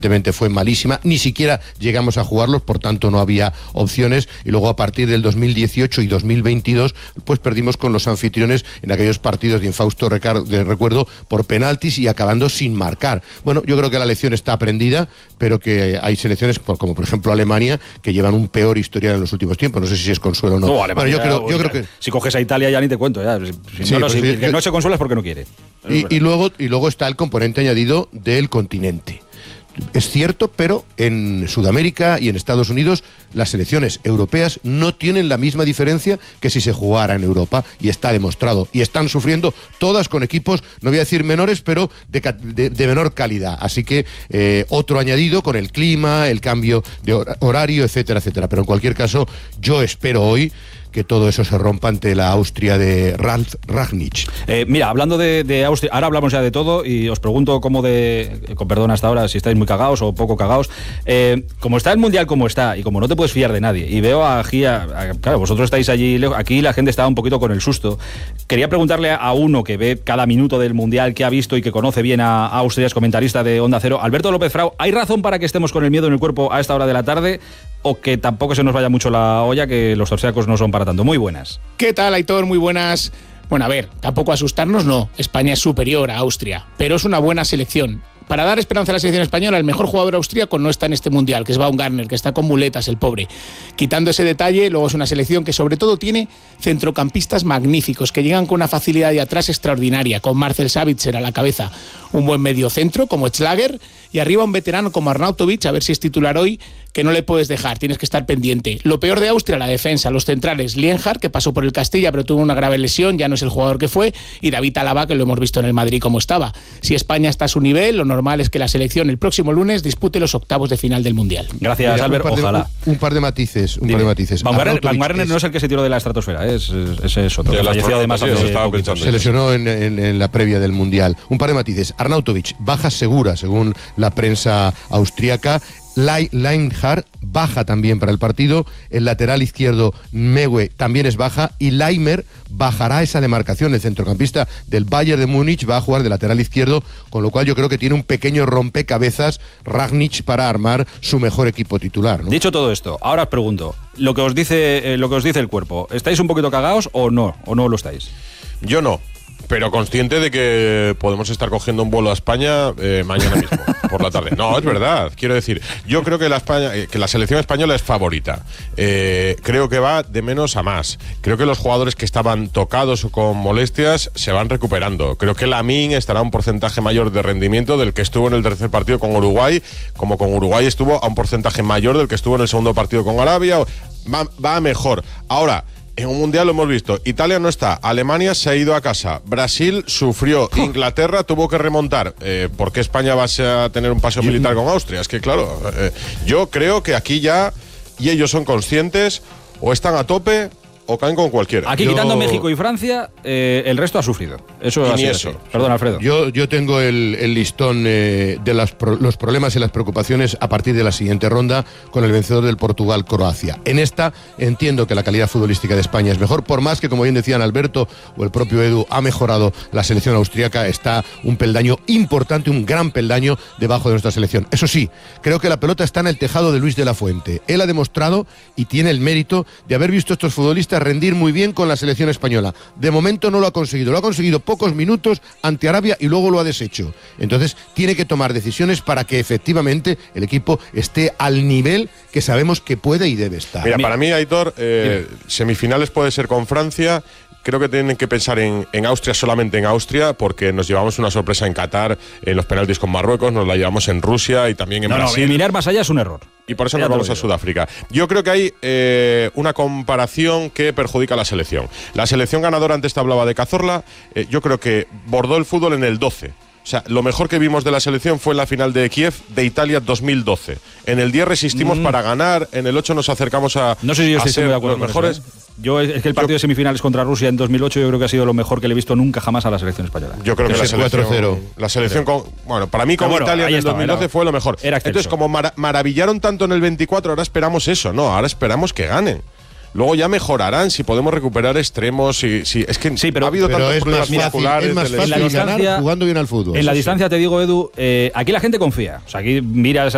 evidentemente fue malísima, ni siquiera llegamos a jugarlos, por tanto no había opciones, y luego a partir del 2018 y 2022 pues perdimos con los anfitriones en aquellos partidos de infausto recuerdo por penaltis y acabando sin marcar. Bueno, yo creo que la lección está aprendida, pero que hay selecciones como por ejemplo Alemania que llevan un peor historial en los últimos tiempos. No sé si es consuelo o no. No, Alemania, bueno, yo creo que si coges a Italia ya ni te cuento, ya. Que no se consuela es porque no quiere. Y luego está el componente añadido del continente. Es cierto, pero en Sudamérica y en Estados Unidos las selecciones europeas no tienen la misma diferencia que si se jugara en Europa, y está demostrado. Y están sufriendo todas con equipos, no voy a decir menores, pero de menor calidad. Así que otro añadido con el clima, el cambio de horario, etcétera, etcétera. Pero en cualquier caso, yo espero hoy que todo eso se rompa ante la Austria de Ralf Rangnick. Mira, hablando de Austria, ahora hablamos ya de todo y os pregunto con perdón hasta ahora si estáis muy cagados o poco cagados. Como está el Mundial como está y como no te puedes fiar de nadie, y veo claro, vosotros estáis allí lejos, aquí la gente estaba un poquito con el susto. Quería preguntarle a uno que ve cada minuto del Mundial, que ha visto y que conoce bien a Austria, es comentarista de Onda Cero, Alberto López Frau, ¿hay razón para que estemos con el miedo en el cuerpo a esta hora de la tarde? O que tampoco se nos vaya mucho la olla, que los austriacos no son para tanto. Muy buenas. ¿Qué tal, Aitor? Muy buenas. Bueno, a ver, tampoco asustarnos, no. España es superior a Austria, pero es una buena selección. Para dar esperanza a la selección española, el mejor jugador austríaco no está en este Mundial, que es Baumgartner, que está con muletas, el pobre. Quitando ese detalle, luego es una selección que sobre todo tiene centrocampistas magníficos, que llegan con una facilidad de atrás extraordinaria, con Marcel Sabitzer a la cabeza. Un buen mediocentro como Schlager, y arriba un veterano como Arnautovic, a ver si es titular hoy, que no le puedes dejar, tienes que estar pendiente. Lo peor de Austria, la defensa, los centrales, Lienhardt, que pasó por el Castilla pero tuvo una grave lesión, ya no es el jugador que fue, y David Alaba, que lo hemos visto en el Madrid como estaba. Si España está a su nivel, lo normal es que la selección el próximo lunes dispute los octavos de final del Mundial. Gracias, Albert, ojalá. Un par de matices. Baumgartner no es el que se tiró de la estratosfera, ese es otro. Se lesionó en la previa del Mundial. Un par de matices. Arnautovic, baja segura, según la prensa austríaca. Lienhardt baja también para el partido, el lateral izquierdo Mewe también es baja, y Laimer bajará esa demarcación. El centrocampista del Bayern de Múnich va a jugar de lateral izquierdo, con lo cual yo creo que tiene un pequeño rompecabezas Rangnick para armar su mejor equipo titular, ¿no? Dicho todo esto, ahora os pregunto, lo que os dice el cuerpo, ¿estáis un poquito cagados o no lo estáis? Yo no. Pero consciente de que podemos estar cogiendo un vuelo a España mañana mismo, por la tarde. No, es verdad. Quiero decir, yo creo que la selección española es favorita. Creo que va de menos a más. Creo que los jugadores que estaban tocados o con molestias se van recuperando. Creo que Lamine estará a un porcentaje mayor de rendimiento del que estuvo en el tercer partido con Uruguay, como con Uruguay estuvo a un porcentaje mayor del que estuvo en el segundo partido con Arabia. Va mejor. Ahora, en un mundial lo hemos visto, Italia no está, Alemania se ha ido a casa, Brasil sufrió, Inglaterra tuvo que remontar. ¿Por qué España va a tener un paseo militar con Austria? Es que claro, yo creo que aquí ya, y ellos son conscientes, o están a tope o caen con cualquiera. Aquí quitando México y Francia, el resto ha sufrido. Eso ha sido así. Perdón, Alfredo. Yo tengo el listón de los problemas y las preocupaciones a partir de la siguiente ronda con el vencedor del Portugal-Croacia. En esta entiendo que la calidad futbolística de España es mejor, por más que, como bien decían Alberto o el propio Edu, ha mejorado la selección austríaca, está un peldaño importante, un gran peldaño debajo de nuestra selección. Eso sí, creo que la pelota está en el tejado de Luis de la Fuente. Él ha demostrado y tiene el mérito de haber visto a estos futbolistas rendir muy bien con la selección española. De momento no lo ha conseguido pocos minutos ante Arabia y luego lo ha deshecho. Entonces tiene que tomar decisiones para que efectivamente el equipo esté al nivel que sabemos que puede y debe estar. Mira, para mí, Aitor, semifinales puede ser con Francia. Creo que tienen que pensar en Austria, solamente en Austria, porque nos llevamos una sorpresa en Qatar, en los penaltis con Marruecos, nos la llevamos en Rusia y también en Brasil. Mirar más allá es un error. Y por eso nos vamos a Sudáfrica. Yo creo que hay una comparación que perjudica a la selección. La selección ganadora, antes te hablaba de Cazorla, yo creo que bordó el fútbol en el 12. O sea, lo mejor que vimos de la selección fue en la final de Kiev de Italia 2012. En el 10 resistimos para ganar, en el 8 nos acercamos a no sé si yo estoy muy de acuerdo los mejores. Con eso, Yo es que el partido de semifinales contra Rusia en 2008 yo creo que ha sido lo mejor que le he visto nunca jamás a la selección española. Yo creo que la selección para mí con Italia en el 2012 fue lo mejor. Entonces, como maravillaron tanto en el 24, ahora esperamos eso, no, ahora esperamos que ganen. Luego ya mejorarán si podemos recuperar extremos. Es que sí, pero ha habido tantos problemas musculares. Es más fácil ganar jugando bien al fútbol. En la distancia te digo, Edu, aquí la gente confía. O sea, aquí miras